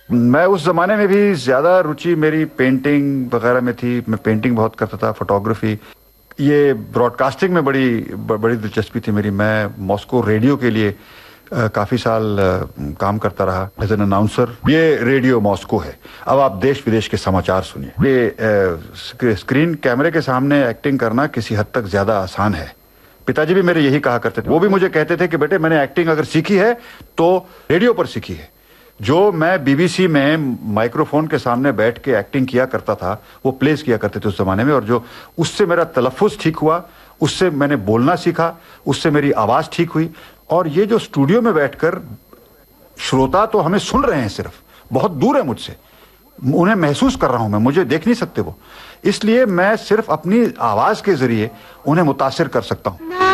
मैं उस जमाने में भी ज्यादा रुचि मेरी पेंटिंग वगैरह में थी। मैं पेंटिंग बहुत करता था, फोटोग्राफी। ये ब्रॉडकास्टिंग में बड़ी दिलचस्पी थी मेरी। मैं मॉस्को रेडियो के लिए काफी साल काम करता रहा एज एन अनाउंसर। ये रेडियो मॉस्को है। अब आप देश विदेश के समाचार सुनिए। ये स्क्रीन कैमरे के सामने एक्टिंग करना किसी हद तक ज्यादा आसान है। पिताजी भी मेरे यही कहा करते थे। वो भी मुझे कहते थे कि बेटे मैंने एक्टिंग अगर सीखी है तो रेडियो पर सीखी है। जो मैं बीबीसी में माइक्रोफोन के सामने बैठ के एक्टिंग किया करता था, वो प्लेस किया करते थे उस जमाने में, और जो उससे मेरा तलफ़्फ़ुज़ ठीक हुआ, उससे मैंने बोलना सीखा, उससे मेरी आवाज़ ठीक हुई। और ये जो स्टूडियो में बैठकर श्रोता तो हमें सुन रहे हैं, सिर्फ बहुत दूर है मुझसे, उन्हें महसूस कर रहा हूं मैं, मुझे देख नहीं सकते वो, इसलिए मैं सिर्फ अपनी आवाज़ के जरिए उन्हें मुतासिर कर सकता हूं।